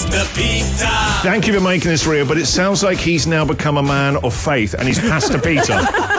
Pasta Peter. Thank you for making this real, but it sounds like he's now become a man of faith and he's Pasta Peter.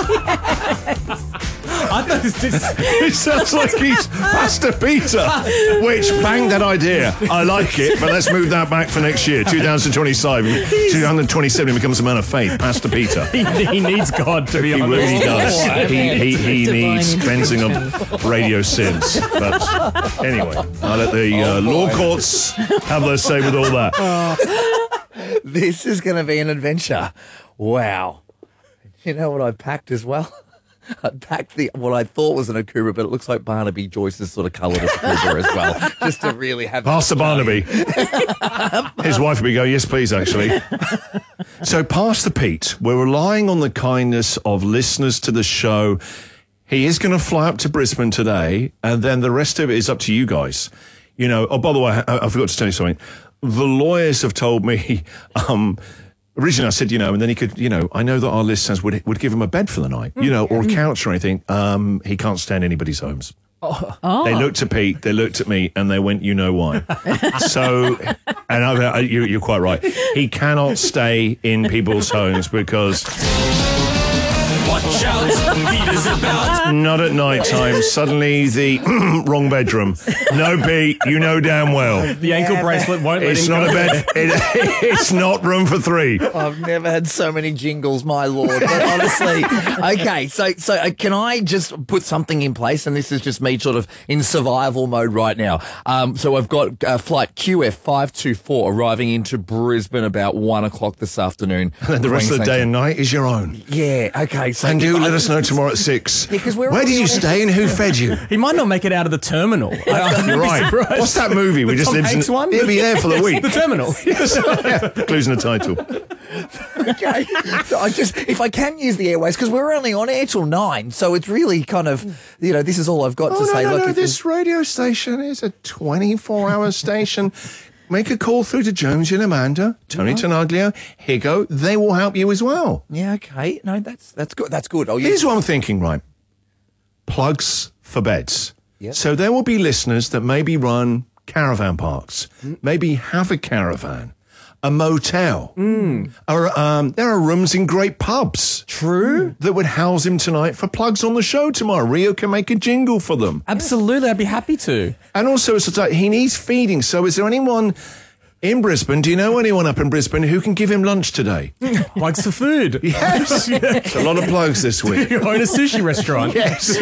I thought it was just... It sounds like he's Pasta Peter, which, bang that idea. I like it, but let's move that back for next year, 2027. 2027, he becomes a man of faith, Pasta Peter. he needs God, to be He honest. really does. He Divine needs cleansing of radio sins. But anyway, I'll let the law courts have their say with all that. This is going to be an adventure. Wow. You know what I packed as well? I packed what I thought was an Akubra, but it looks like Barnaby Joyce has sort of coloured a Akubra as well, just to really have... Pastor Barnaby. His wife would go, yes, please, actually. So, Pastor Pete, we're relying on the kindness of listeners to the show. He is going to fly up to Brisbane today, and then the rest of it is up to you guys. You know, oh, by the way, I forgot to tell you something. The lawyers have told me... Originally, I said, and then he could, I know that our listeners would give him a bed for the night, or a couch or anything. He can't stay in anybody's homes. Oh. They looked at Pete, they looked at me, and they went, you know why. So, and you're quite right. He cannot stay in people's homes because... Watch out, Peter's about. Not at night time. Suddenly the wrong bedroom. No, Pete, you know damn well. The ankle bracelet won't let It's him not go. a bed. It's not room for three. I've never had so many jingles, my lord. But honestly, okay, so can I just put something in place? And this is just me sort of in survival mode right now. So I've got flight QF524 arriving into Brisbane about 1 o'clock this afternoon. And the rest of the day and night is your own. Yeah, okay. So And do let us know tomorrow at 6. Yeah, 'cause we're Where did already you on stay and who fed you? He might not make it out of the terminal. You're right. What's that movie? We The just Tom lives Hanks in. one? He'll be there for the week. The terminal. Clues in the title. Okay. So if I can use the airways, because we're only on air till 9, so it's really kind of, this is all I've got to say. Look, This radio station is a 24-hour station. Make a call through to Jonesy and Amanda, Tony Tanaglio, Higo. They will help you as well. Yeah, okay. No, that's good. That's good. Here's what I'm thinking, right? Plugs for beds. Yep. So there will be listeners that maybe run caravan parks, maybe have a caravan, a motel. Or, there are rooms in great pubs. True. That would house him tonight for plugs on the show tomorrow. Rio can make a jingle for them. Absolutely, I'd be happy to. And also, it's like he needs feeding. So is there anyone in Brisbane, do you know anyone up in Brisbane who can give him lunch today? Plugs for food. Yes. It's a lot of plugs this week. You own a sushi restaurant. Yes.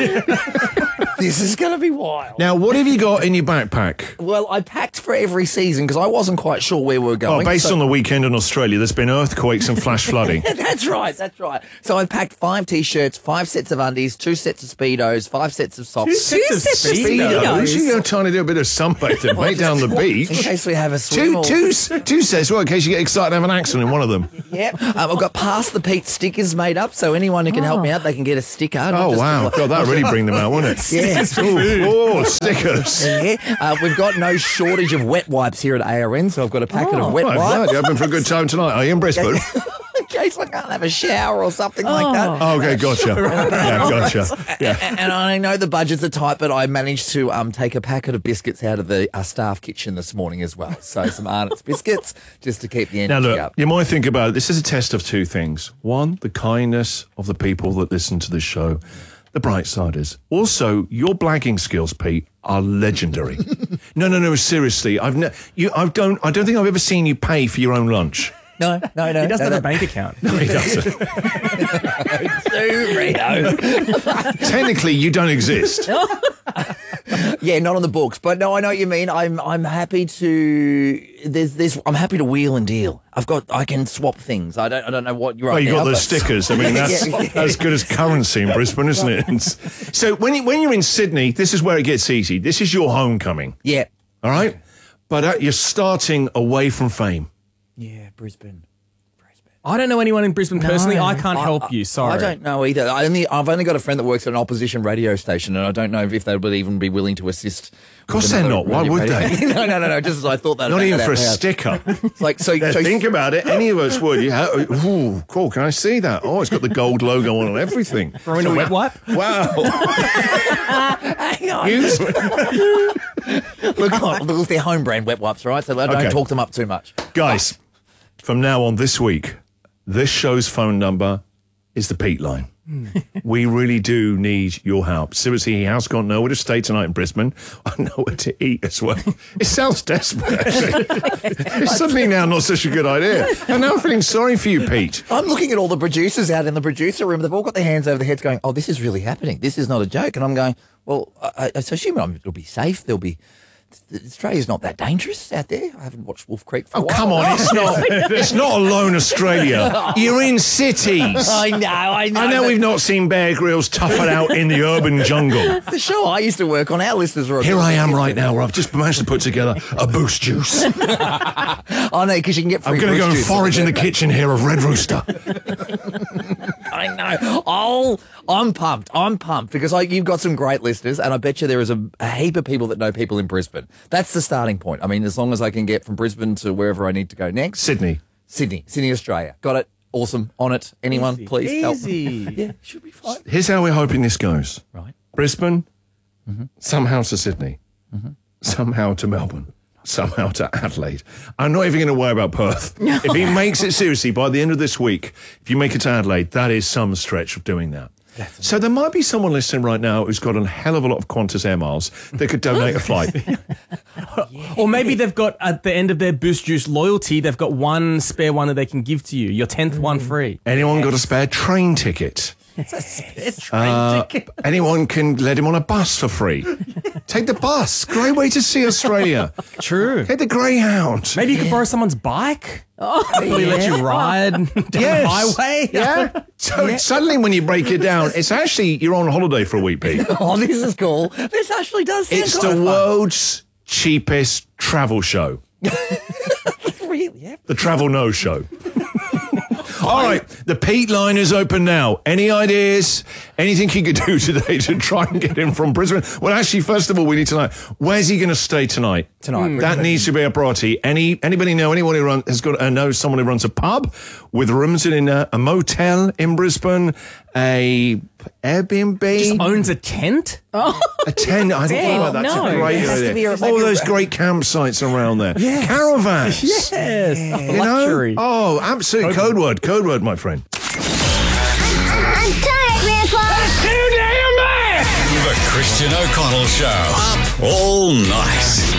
This is going to be wild. Now, what have you got in your backpack? Well, I packed for every season because I wasn't quite sure where we were going. Based on the weekend in Australia, there's been earthquakes and flash flooding. That's right. So I packed 5 T-shirts, 5 sets of undies, 2 sets of Speedos, 5 sets of socks. 2 sets of Speedos. You're trying to do a bit of sunbathing, mate, down the beach. In case we have a swim. Two sets, well, in case you get excited and have an accident in one of them. Yep. I've got Pass the Pete stickers made up, so anyone who can help me out, they can get a sticker. Oh, wow. God, that really bring them out, wouldn't it? Yeah. Oh, stickers. Yeah. We've got no shortage of wet wipes here at ARN, so I've got a packet of wet Right, wipes. you're hoping for a good time tonight. Are you in Brisbane? In case I can't have a shower or something like that. Oh, okay, gotcha. Yeah, gotcha. Yeah. And I know the budgets are tight, but I managed to take a packet of biscuits out of the staff kitchen this morning as well. So some Arnott's biscuits just to keep the Now, energy look, up. you might think about it. This is a test of 2 things. One, the kindness of the people that listen to the show. The bright side is also your blagging skills, Pete, are legendary. No, seriously. I don't think I've ever seen you pay for your own lunch. No. He doesn't have a bank account. No, he doesn't. Technically, you don't exist. Yeah, not on the books, but no, I know what you mean. I'm happy to. I'm happy to wheel and deal. I can swap things. I don't know what you're. Well, you got those stickers. I mean, that's as good as currency in Brisbane, isn't it? So when you're in Sydney, this is where it gets easy. This is your homecoming. Yeah. All right, but you're starting away from fame. Yeah, Brisbane. I don't know anyone in Brisbane personally. I can't help you. Sorry. I don't know either. I've only got a friend that works at an opposition radio station, and I don't know if they would even be willing to assist. Of course they're not. Why would they? No. Just as I thought that. Not even for a sticker. Like so. Think about it. Any of us would. Ooh, cool. Can I see that? Oh, it's got the gold logo on everything. Throw in a wet wipe? Wow. Hang on. Look on, because they're home brand wet wipes, right? So don't Okay. talk them up too much. Guys, from now on this week, this show's phone number is the Pete line. We really do need your help. Seriously, he has got nowhere to stay tonight in Brisbane. I nowhere to eat as well. It sounds desperate, actually. It's suddenly now not such a good idea. And now I'm feeling sorry for you, Pete. I'm looking at all the producers out in the producer room. They've all got their hands over their heads going, oh, this is really happening. This is not a joke. And I'm going, well, I assume it'll be safe. Australia's not that dangerous out there. I haven't watched Wolf Creek for a while. Come on, it's not alone Australia. You're in cities. I know. I know we've not seen Bear Grylls tough it out in the urban jungle. The show I used to work on, our listeners were... Here I am right now where I've just managed to put together a boost juice. I know, because you can get free I'm going to go and juice. forage in the kitchen here of Red Rooster. I know. I'm pumped because you've got some great listeners, and I bet you there is a heap of people that know people in Brisbane. That's the starting point. I mean, as long as I can get from Brisbane to wherever I need to go next. Sydney, Australia. Got it. Awesome. On it. Anyone, please help. Easy. Yeah, should be fine. Here's how we're hoping this goes. Right. Brisbane, somehow to Sydney, somehow to Melbourne, somehow to Adelaide. I'm not even going to worry about Perth. If he makes it seriously by the end of this week, if you make it to Adelaide, that is some stretch of doing that. So there might be someone listening right now who's got a hell of a lot of Qantas air miles that could donate a flight. Or maybe they've got, at the end of their Boost Juice loyalty, they've got one spare one that they can give to you. Your 10th one free. Anyone got a spare train ticket? Anyone can let him on a bus for free. Take the bus. Great way to see Australia. True. Get the Greyhound. Maybe you could borrow someone's bike. Probably let you ride down the highway. Yeah. So suddenly when you break it down, it's actually, you're on holiday for a week, Pete. Oh, this is cool. This actually does sound It's quite the fun. world's cheapest travel show. Really? Yeah. The Travel No Show. All right, the Pete line is open now. Any ideas? Anything you could do today to try and get him from Brisbane? Well, actually, first of all, we need to know, where's he going to stay tonight? That needs to be a priority. Anybody know anyone who knows someone who runs a pub with rooms in a motel in Brisbane, a Airbnb? Just owns a tent? A tent. I think that's no. a great It has to be idea. a- All those great campsites around there. Yes. Caravans. Yes. You know? Luxury. Oh, absolutely. Code word, my friend. I'm tired, Grandpa. The Christian O'Connell Show. Up all night.